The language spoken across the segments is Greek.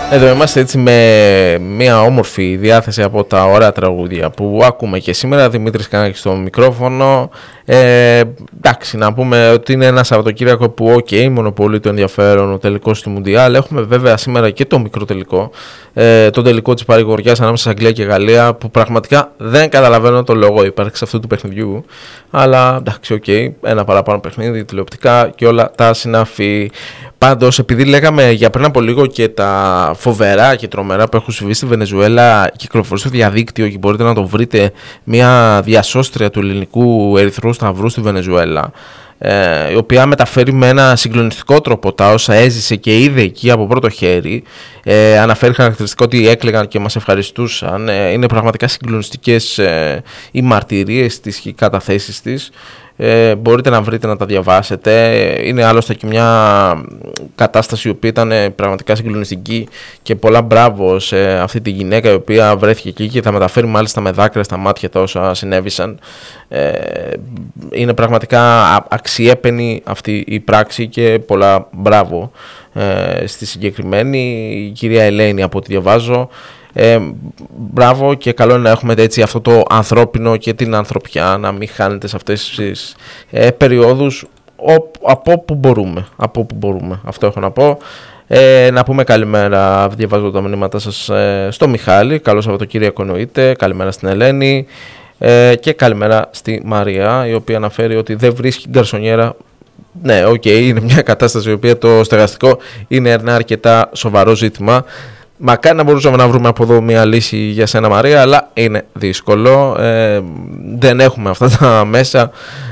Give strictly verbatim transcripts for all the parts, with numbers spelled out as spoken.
Εδώ είμαστε έτσι με μια όμορφη διάθεση από τα ωραία τραγούδια που ακούμε και σήμερα. Δημήτρης Κανάκης στο μικρόφωνο. Ε, εντάξει, να πούμε ότι είναι ένα Σαββατοκύριακο που οκ, okay, μονοπολεί το ενδιαφέρον ο τελικός του Μουντιάλ. Έχουμε βέβαια σήμερα και το μικρό τελικό, ε, το τελικό της παρηγοριάς ανάμεσα σε Αγγλία και Γαλλία, που πραγματικά δεν καταλαβαίνω το λόγο ύπαρξης αυτού του παιχνιδιού. Αλλά εντάξει, οκ, okay, ένα παραπάνω παιχνίδι, τηλεοπτικά και όλα τα συναφή. Πάντως, επειδή λέγαμε για πριν από λίγο και τα φοβερά και τρομερά που έχουν συμβεί στη Βενεζουέλα, κυκλοφορεί στο διαδίκτυο και μπορείτε να το βρείτε, μια διασώστρια του ελληνικού Ερυθρού Σταυρού στη Βενεζουέλα, ε, η οποία μεταφέρει με ένα συγκλονιστικό τρόπο τα όσα έζησε και είδε εκεί από πρώτο χέρι. Ε, αναφέρει χαρακτηριστικό ότι έκλαιγαν και μας ευχαριστούσαν. Ε, είναι πραγματικά συγκλονιστικές ε, οι μαρτυρίες της και οι καταθέσεις της. Ε, μπορείτε να βρείτε, να τα διαβάσετε. Είναι άλλωστε και μια κατάσταση η οποία ήταν πραγματικά συγκλονιστική και πολλά μπράβο σε αυτή τη γυναίκα η οποία βρέθηκε εκεί και θα μεταφέρει μάλιστα με δάκρυα στα μάτια τα όσα συνέβησαν. Ε, είναι πραγματικά αξιέπαινη αυτή η πράξη και πολλά μπράβο ε, στη συγκεκριμένη η κυρία Ελένη, από ό,τι διαβάζω. Ε, μπράβο και καλό είναι να έχουμε έτσι αυτό το ανθρώπινο και την ανθρωπιά, να μην χάνετε σε αυτές τις ε, περιόδους ο, από όπου μπορούμε, από όπου μπορούμε, αυτό έχω να πω. Ε, να πούμε καλημέρα, διαβάζω τα μηνύματα σας, ε, στο Μιχάλη, καλό Σαββατοκύριακο εννοείται, καλημέρα στην Ελένη ε, και καλημέρα στη Μαρία, η οποία αναφέρει ότι δεν βρίσκει γκαρσονιέρα. Ναι, οκ, okay, είναι μια κατάσταση η οποία το στεγαστικό είναι ένα αρκετά σοβαρό ζήτημα. Μακάρι να μπορούσαμε να βρούμε από εδώ μια λύση για σένα, Μαρία, αλλά είναι δύσκολο. Ε, δεν έχουμε αυτά τα μέσα,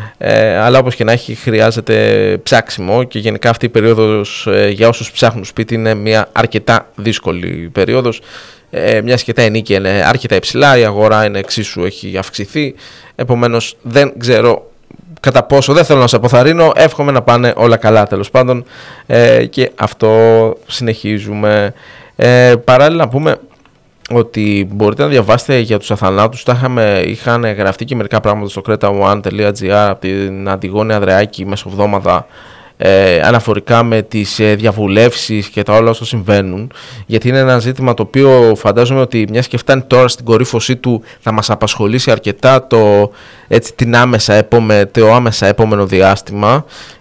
ε, αλλά όπως και να έχει χρειάζεται ψάξιμο και γενικά αυτή η περίοδος ε, για όσους ψάχνουν σπίτι είναι μια αρκετά δύσκολη περίοδος. Ε, μια και τα ενοίκια είναι αρκετά υψηλά, η αγορά είναι εξίσου, έχει αυξηθεί, επομένως δεν ξέρω κατά πόσο, δεν θέλω να σε αποθαρρύνω, εύχομαι να πάνε όλα καλά τέλος πάντων, ε, και αυτό συνεχίζουμε. Ε, παράλληλα να πούμε ότι μπορείτε να διαβάσετε για τους αθανάτους. Τα είχαμε, είχαν γραφτεί και μερικά πράγματα στο κρέτα one τελεία gr από την Αντιγόνη Ανδρεάκη μεσοβδόμαδα, ε, αναφορικά με τις ε, διαβουλεύσεις και τα όλα όσα συμβαίνουν, γιατί είναι ένα ζήτημα το οποίο φαντάζομαι ότι μιας και φτάνει τώρα στην κορύφωσή του θα μας απασχολήσει αρκετά το, έτσι, την άμεσα επόμε, το άμεσα επόμενο διάστημα.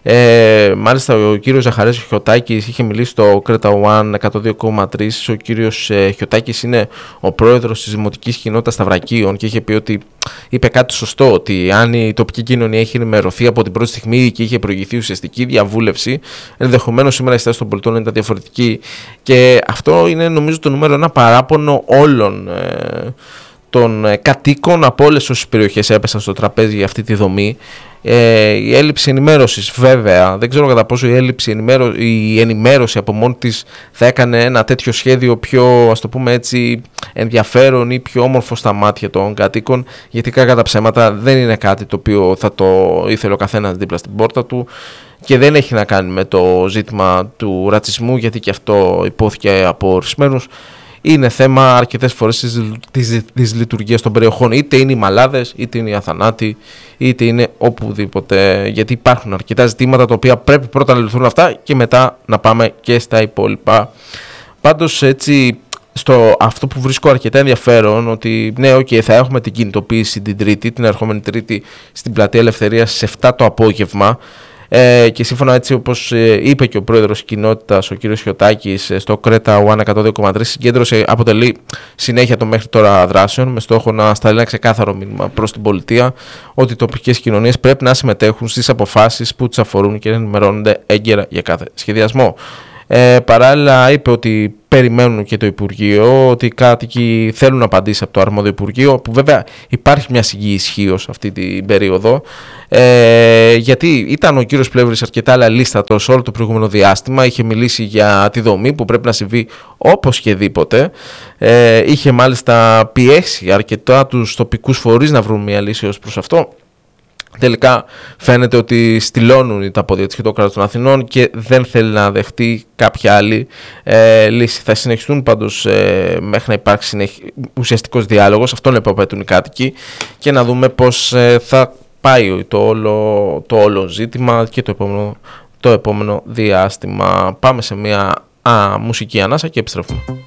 Ε, μάλιστα ο κύριος Ζαχαρέας Χιωτάκης είχε μιλήσει στο Κρέτα One εκατόν δύο κόμμα τρία. Ο κύριος ε, Χιωτάκης είναι ο πρόεδρος της Δημοτικής Κοινότητας Σταυρακίων και είχε πει ότι, είπε κάτι σωστό, ότι αν η τοπική κοινωνία έχει ενημερωθεί από την πρώτη στιγμή και είχε προηγηθεί ουσιαστική διαβούλευση, ενδεχομένως σήμερα η στάση των πολιτών ήταν διαφορετική. Και αυτό είναι νομίζω το νούμερο ένα παράπονο όλων ε, των ε, κατοίκων από όλες όσες περιοχές έπεσαν στο τραπέζι για αυτή τη δομή. Ε, η έλλειψη ενημέρωσης, βέβαια, δεν ξέρω κατά πόσο η, έλλειψη ενημέρω... η ενημέρωση από μόνη της θα έκανε ένα τέτοιο σχέδιο πιο, ας το πούμε έτσι, ενδιαφέρον ή πιο όμορφο στα μάτια των κατοίκων, γιατί κακά τα ψέματα δεν είναι κάτι το οποίο θα το ήθελε ο καθένας δίπλα στην πόρτα του και δεν έχει να κάνει με το ζήτημα του ρατσισμού, γιατί και αυτό υπόθηκε από ορισμένους. Είναι θέμα αρκετές φορές της, της, της λειτουργίας των περιοχών. Είτε είναι οι μαλάδες, είτε είναι οι αθανάτοι, είτε είναι οπουδήποτε. Γιατί υπάρχουν αρκετά ζητήματα τα οποία πρέπει πρώτα να λυθούν αυτά και μετά να πάμε και στα υπόλοιπα. Πάντως έτσι, στο, αυτό που βρίσκω αρκετά ενδιαφέρον, ότι ναι, okay, θα έχουμε την κινητοποίηση την Τρίτη, την ερχόμενη Τρίτη στην Πλατεία Ελευθερίας στις επτά το απόγευμα. Ε, και σύμφωνα έτσι όπως ε, είπε και ο πρόεδρος της κοινότητας, ο κύριος Χιωτάκης, ε, στο Κρέτα One εκατόν δύο κόμμα τρία, συγκέντρωσε, αποτελεί συνέχεια των μέχρι τώρα δράσεων με στόχο να σταλεί ένα ξεκάθαρο μήνυμα προς την πολιτεία ότι οι τοπικές κοινωνίες πρέπει να συμμετέχουν στις αποφάσεις που τις αφορούν και να ενημερώνονται έγκαιρα για κάθε σχεδιασμό. Ε, παράλληλα είπε ότι περιμένουν και το Υπουργείο, ότι οι κάτοικοι θέλουν να απαντήσει από το αρμόδιο Υπουργείο, που βέβαια υπάρχει μια σιγή ισχύος αυτή την περίοδο, ε, γιατί ήταν ο κύριος Πλεύρης αρκετά αλίστατος όλο το προηγούμενο διάστημα, είχε μιλήσει για τη δομή που πρέπει να συμβεί όπως και δίποτε, ε, είχε μάλιστα πιέσει αρκετά τους τοπικούς φορείς να βρουν μια λύση ως προς αυτό. Τελικά φαίνεται ότι στυλώνουν τα πόδια της και το κράτος των Αθηνών και δεν θέλει να δεχτεί κάποια άλλη ε, λύση. Θα συνεχιστούν πάντως ε, μέχρι να υπάρξει συνεχ... ουσιαστικός διάλογος, αυτόν επαπέτουν οι κάτοικοι, και να δούμε πώς ε, θα πάει το όλο, το όλο ζήτημα και το επόμενο, το επόμενο διάστημα. Πάμε σε μια α, μουσική ανάσα και επιστρέφουμε.